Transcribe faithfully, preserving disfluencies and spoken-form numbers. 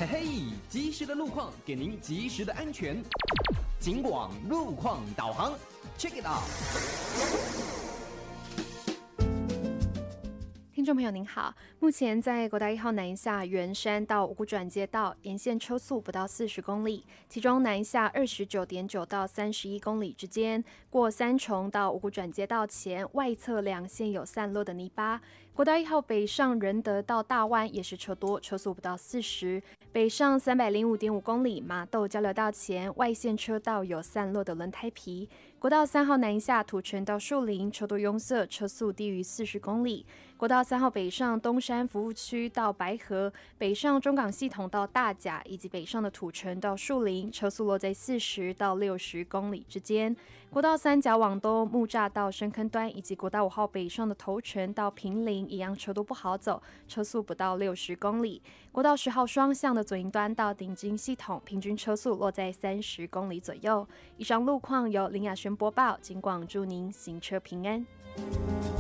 嘿嘿，及时的路况给您及时的安全。警广路况导航 ，check it out。 听众朋友您好，目前在国道一号南下圆山到五股转接道沿线车速不到四十公里，其中南下二十九点九到三十一公里之间，过三重到五股转接道前外侧两线有散落的泥巴。国道一号北上仁德到大湾也是车多，车速不到四十，北上三百零五点五公里麻豆交流道前外线车道有散落的轮胎皮。国道三号南下土城到树林，车多拥塞，车速低于四十公里。国道三号北上东山服务区到白河，北上中港系统到大甲，以及北上的土城到树林，车速落在四十到六十公里之间。国道三甲往东木栅到深坑端，以及国道五号北上的头城到平林，一样车都不好走，车速不到六十公里。国道十号双向的左营端到顶金系统，平均车速落在三十公里左右。以上路况由林雅轩播报，警广祝您行车平安。